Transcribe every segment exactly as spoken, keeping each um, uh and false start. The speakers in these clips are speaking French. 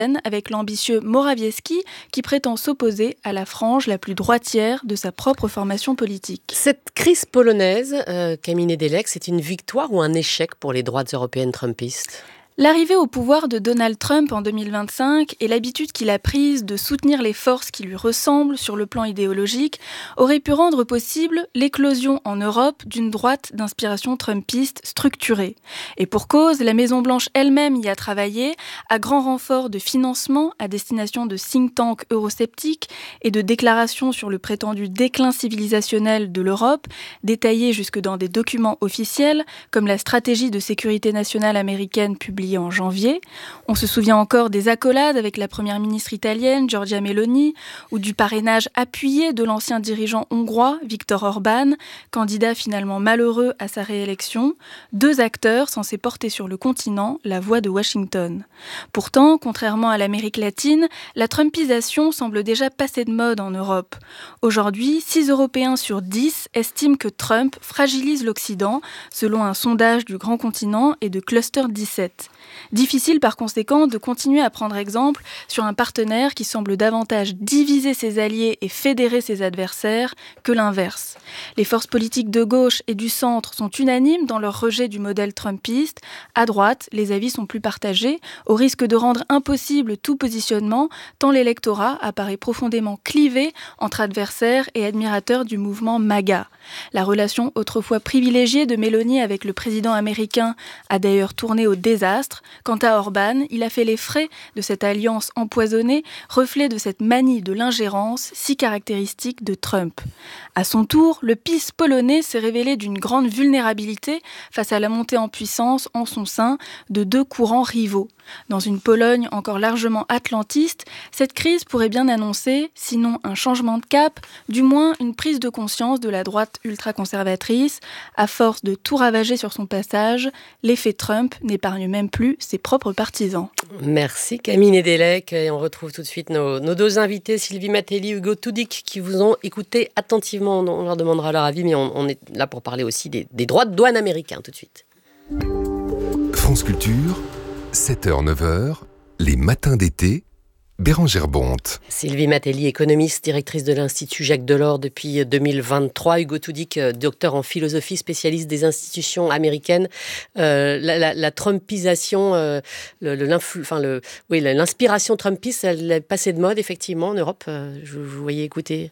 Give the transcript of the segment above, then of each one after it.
avec l'ambitieux Morawiecki qui prétend s'opposer à la frange la plus droitière de sa propre formation politique. Cette crise polonaise, euh, Camille Nédélec, c'est une victoire ou un échec pour les droites européennes trumpistes ? L'arrivée au pouvoir de Donald Trump en deux mille vingt-cinq et l'habitude qu'il a prise de soutenir les forces qui lui ressemblent sur le plan idéologique auraient pu rendre possible l'éclosion en Europe d'une droite d'inspiration trumpiste structurée. Et pour cause, la Maison-Blanche elle-même y a travaillé à grand renfort de financement à destination de think tanks eurosceptiques et de déclarations sur le prétendu déclin civilisationnel de l'Europe, détaillées jusque dans des documents officiels comme la stratégie de sécurité nationale américaine publiée en janvier. On se souvient encore des accolades avec la première ministre italienne, Giorgia Meloni, ou du parrainage appuyé de l'ancien dirigeant hongrois, Viktor Orban, candidat finalement malheureux à sa réélection, deux acteurs censés porter sur le continent la voix de Washington. Pourtant, contrairement à l'Amérique latine, la trumpisation semble déjà passer de mode en Europe. Aujourd'hui, six Européens sur dix estiment que Trump fragilise l'Occident, selon un sondage du Grand Continent et de Cluster dix-sept. Difficile par conséquent de continuer à prendre exemple sur un partenaire qui semble davantage diviser ses alliés et fédérer ses adversaires que l'inverse. Les forces politiques de gauche et du centre sont unanimes dans leur rejet du modèle trumpiste. À droite, les avis sont plus partagés, au risque de rendre impossible tout positionnement, tant l'électorat apparaît profondément clivé entre adversaires et admirateurs du mouvement MAGA. La relation autrefois privilégiée de Meloni avec le président américain a d'ailleurs tourné au désastre. Quant à Orban, il a fait les frais de cette alliance empoisonnée, reflet de cette manie de l'ingérence si caractéristique de Trump. À son tour, le PiS polonais s'est révélé d'une grande vulnérabilité face à la montée en puissance en son sein de deux courants rivaux. Dans une Pologne encore largement atlantiste, cette crise pourrait bien annoncer, sinon un changement de cap, du moins une prise de conscience de la droite ultra-conservatrice. À force de tout ravager sur son passage, l'effet Trump n'épargne même plus ses propres partisans. Merci Camille Nédélec. Et on retrouve tout de suite nos, nos deux invités, Sylvie Matelli et Hugo Toudik, qui vous ont écouté attentivement. On leur demandera leur avis, mais on, on est là pour parler aussi des, des droits de douane américains tout de suite. France Culture, sept heures neuf heures, les matins d'été, Bérangère Bonte. Sylvie Matelli, économiste, directrice de l'Institut Jacques Delors depuis deux mille vingt-trois. Hugo Toudik, docteur en philosophie, spécialiste des institutions américaines. Euh, la, la, la Trumpisation, euh, le, le, enfin le, oui, l'inspiration trumpiste, elle est passée de mode effectivement en Europe. Euh, je, je vous voyais écouter.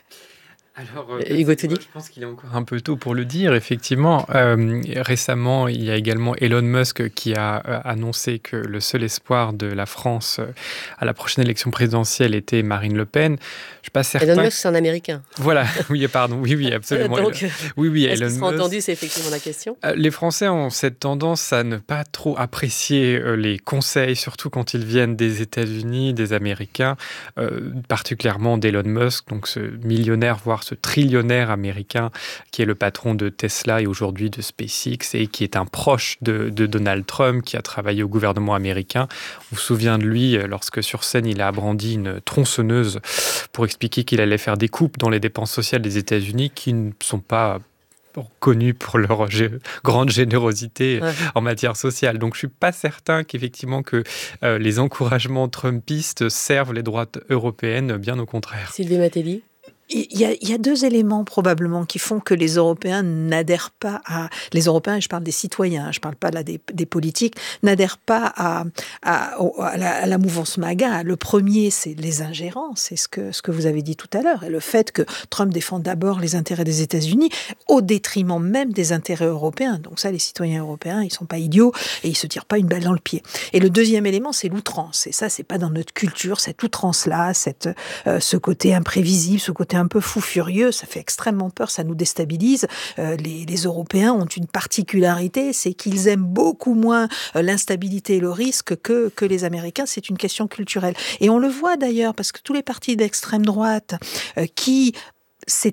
Alors, euh, Hugo Toudik. Je pense qu'il est encore un peu tôt pour le dire, effectivement. Euh, récemment, il y a également Elon Musk qui a euh, annoncé que le seul espoir de la France euh, à la prochaine élection présidentielle était Marine Le Pen. Je suis pas certain. Elon Musk, c'est un Américain. Voilà, oui, pardon, oui, oui, absolument. Donc, oui, oui, est-ce Elon qu'il sera Musk. entendu, c'est effectivement la question. Euh, les Français ont cette tendance à ne pas trop apprécier euh, les conseils, surtout quand ils viennent des États-Unis, des Américains, euh, particulièrement d'Elon Musk, donc ce millionnaire, voire ce trillionnaire américain qui est le patron de Tesla et aujourd'hui de SpaceX et qui est un proche de, de Donald Trump, qui a travaillé au gouvernement américain. On se souvient de lui lorsque sur scène il a brandi une tronçonneuse pour expliquer qu'il allait faire des coupes dans les dépenses sociales des États-Unis qui ne sont pas connus pour leur gé- grande générosité ouais. en matière sociale. Donc je ne suis pas certain qu'effectivement que euh, les encouragements trumpistes servent les droites européennes, bien au contraire. Sylvie Matelli. Il y, a, il y a deux éléments probablement qui font que les Européens n'adhèrent pas à... Les Européens, je parle des citoyens, je ne parle pas là des, des politiques, n'adhèrent pas à, à, à, la, à la mouvance MAGA. Le premier, c'est les ingérences, c'est ce que, ce que vous avez dit tout à l'heure, et le fait que Trump défend d'abord les intérêts des États-Unis au détriment même des intérêts européens. Donc ça, les citoyens européens, ils ne sont pas idiots et ils ne se tirent pas une balle dans le pied. Et le deuxième élément, c'est l'outrance. Et ça, ce n'est pas dans notre culture, cette outrance-là, cette, euh, ce côté imprévisible, ce côté un peu fou furieux, ça fait extrêmement peur, ça nous déstabilise. Euh, les, les Européens ont une particularité, c'est qu'ils aiment beaucoup moins euh, l'instabilité et le risque que, que les Américains. C'est une question culturelle. Et on le voit d'ailleurs, parce que tous les partis d'extrême droite euh, qui s'étaient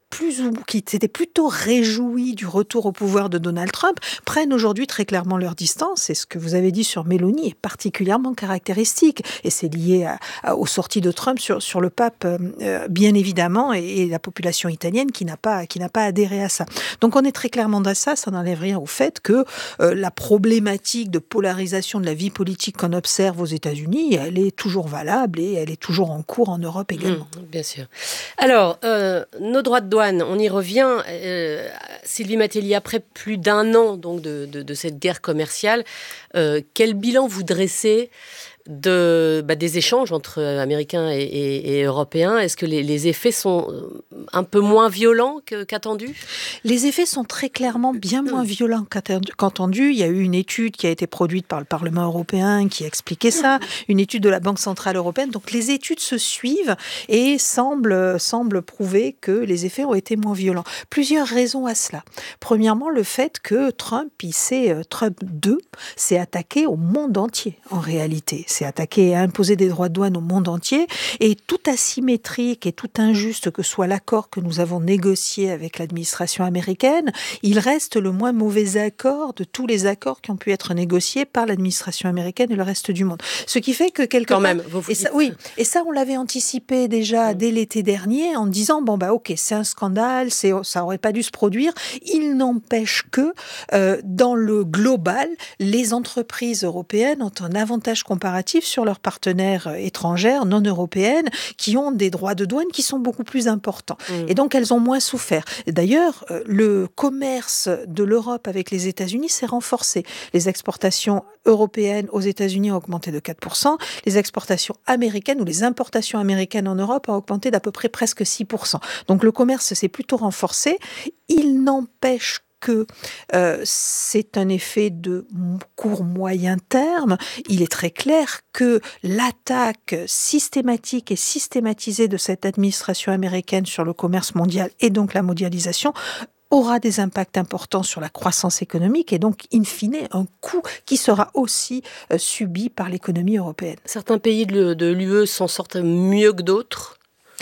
plus ou qui s'étaient plutôt réjouis du retour au pouvoir de Donald Trump, prennent aujourd'hui très clairement leur distance. Et ce que vous avez dit sur Meloni est particulièrement caractéristique. Et c'est lié à, à, aux sorties de Trump sur, sur le pape, euh, bien évidemment, et, et la population italienne qui n'a pas, qui n'a pas adhéré à ça. Donc on est très clairement dans ça, ça n'enlève rien au fait que euh, la problématique de polarisation de la vie politique qu'on observe aux États-Unis, elle est toujours valable et elle est toujours en cours en Europe également. Mmh, bien sûr. Alors, euh, nos droits de douane, on y revient. Euh, Sylvie Matelli, après plus d'un an donc, de, de, de cette guerre commerciale, euh, quel bilan vous dressez de, bah, des échanges entre Américains et, et, et Européens? Est-ce que les, les effets sont un peu moins violents que, qu'attendus? Les effets sont très clairement bien moins violents qu'attendus. Il y a eu une étude qui a été produite par le Parlement européen qui expliquait ça, une étude de la Banque centrale européenne. Donc les études se suivent et semblent, semblent prouver que les effets ont été moins violents. Plusieurs raisons à cela. Premièrement, le fait que Trump, il s'est, Trump deux, s'est attaqué au monde entier en réalité. S'est attaqué et a imposé des droits de douane au monde entier. Et tout asymétrique et tout injuste que soit l'accord que nous avons négocié avec l'administration américaine, il reste le moins mauvais accord de tous les accords qui ont pu être négociés par l'administration américaine et le reste du monde. Ce qui fait que quelque Quand part... même, vous vous et ça, oui, et ça, on l'avait anticipé déjà mmh. dès l'été dernier en disant, bon, bah ok, c'est un scandale, c'est, ça aurait pas dû se produire. Il n'empêche que, euh, dans le global, les entreprises européennes ont un avantage comparatif sur leurs partenaires étrangères, non européennes, qui ont des droits de douane qui sont beaucoup plus importants. Mmh. Et donc, elles ont moins souffert. Et d'ailleurs, le commerce de l'Europe avec les États-Unis s'est renforcé. Les exportations européennes aux États-Unis ont augmenté de quatre pour cent. Les exportations américaines ou les importations américaines en Europe ont augmenté d'à peu près presque six pour cent. Donc, le commerce s'est plutôt renforcé. Il n'empêche que euh, c'est un effet de court moyen terme. Il est très clair que l'attaque systématique et systématisée de cette administration américaine sur le commerce mondial et donc la mondialisation aura des impacts importants sur la croissance économique et donc, in fine, un coût qui sera aussi euh, subi par l'économie européenne. Certains pays de, de l'U E s'en sortent mieux que d'autres?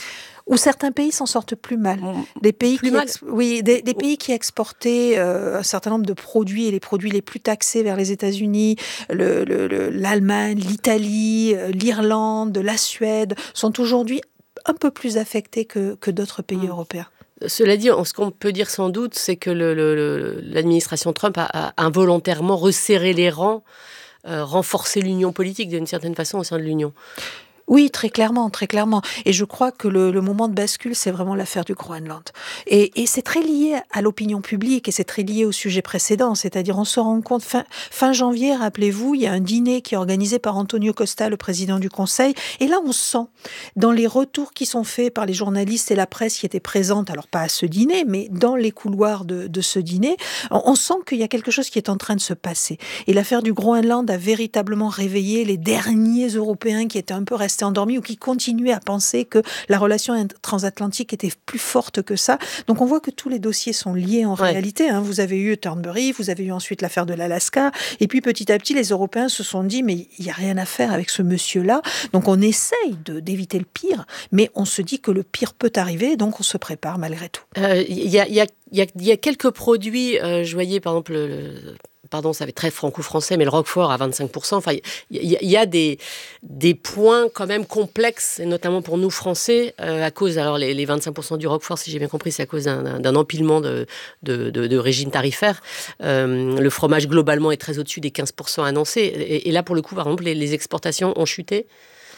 Où certains pays s'en sortent plus mal. Des pays, plus qui, mal. Ex- oui, des, des pays qui exportaient euh, un certain nombre de produits, et les produits les plus taxés vers les États-Unis, le, le, le, l'Allemagne, l'Italie, l'Irlande, la Suède, sont aujourd'hui un peu plus affectés que, que d'autres pays mmh. européens. Cela dit, ce qu'on peut dire sans doute, c'est que le, le, le, l'administration Trump a, a involontairement resserré les rangs, euh, renforcé l'union politique d'une certaine façon au sein de l'Union. Oui, très clairement, très clairement. Et je crois que le, le moment de bascule, c'est vraiment l'affaire du Groenland. Et, et c'est très lié à l'opinion publique et c'est très lié au sujet précédent. C'est-à-dire, on se rend compte, fin, fin janvier, rappelez-vous, il y a un dîner qui est organisé par Antonio Costa, le président du Conseil. Et là, on sent, dans les retours qui sont faits par les journalistes et la presse qui étaient présentes, alors pas à ce dîner, mais dans les couloirs de, de ce dîner, on, on sent qu'il y a quelque chose qui est en train de se passer. Et l'affaire du Groenland a véritablement réveillé les derniers Européens qui étaient un peu restés endormis ou qui continuaient à penser que la relation transatlantique était plus forte que ça. Donc on voit que tous les dossiers sont liés en ouais. réalité. Hein. Vous avez eu Thornbury, vous avez eu ensuite l'affaire de l'Alaska, et puis petit à petit les Européens se sont dit mais il n'y a rien à faire avec ce monsieur-là. Donc on essaye de, d'éviter le pire, mais on se dit que le pire peut arriver, donc on se prépare malgré tout. Il euh, y, a, y, a, y, a, y a quelques produits, euh, je voyais par exemple... Le... Pardon, ça va être très franco-français, mais le Roquefort à vingt-cinq pour cent. Enfin, il y, y a des, des points quand même complexes, et notamment pour nous Français, euh, à cause, alors les, les vingt-cinq pour cent du Roquefort, si j'ai bien compris, c'est à cause d'un, d'un empilement de, de, de, de régimes tarifaires. Euh, le fromage, globalement, est très au-dessus des quinze pour cent annoncés. Et, et là, pour le coup, par exemple, les, les exportations ont chuté.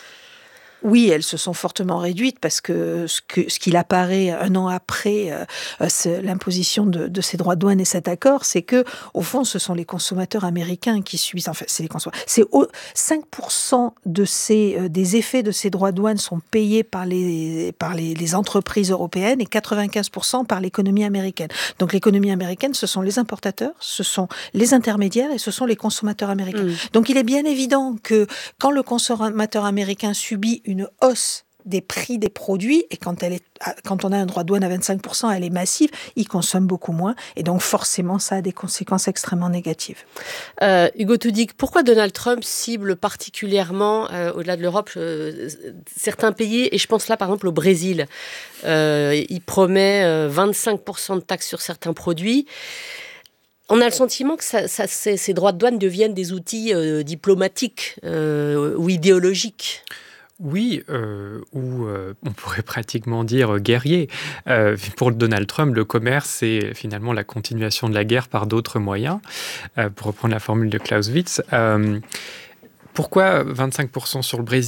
Oui, elles se sont fortement réduites parce que ce, que, ce qu'il apparaît un an après euh, l'imposition de, de ces droits de douane et cet accord, c'est que, au fond, ce sont les consommateurs américains qui subissent. Enfin, c'est les consommateurs. C'est au, cinq pour cent de ces, euh, des effets de ces droits de douane sont payés par les, par les, les entreprises européennes et quatre-vingt-quinze pour cent par l'économie américaine. Donc, l'économie américaine, ce sont les importateurs, ce sont les intermédiaires et ce sont les consommateurs américains. Mmh. Donc, il est bien évident que quand le consommateur américain subit une hausse des prix des produits, et quand, elle est, quand on a un droit de douane à vingt-cinq pour cent, elle est massive, ils consomment beaucoup moins, et donc forcément, ça a des conséquences extrêmement négatives. Euh, Hugo Toudig, pourquoi Donald Trump cible particulièrement, euh, au-delà de l'Europe, euh, certains pays, et je pense là par exemple au Brésil, euh, il promet euh, vingt-cinq pour cent de taxes sur certains produits. On a le sentiment que ça, ça, ces, ces droits de douane deviennent des outils euh, diplomatiques euh, ou idéologiques. Oui, euh, ou euh, on pourrait pratiquement dire euh, guerrier. Euh, pour Donald Trump, le commerce, c'est finalement la continuation de la guerre par d'autres moyens, euh, pour reprendre la formule de Clausewitz. Euh, pourquoi vingt-cinq pour cent sur le Brésil ?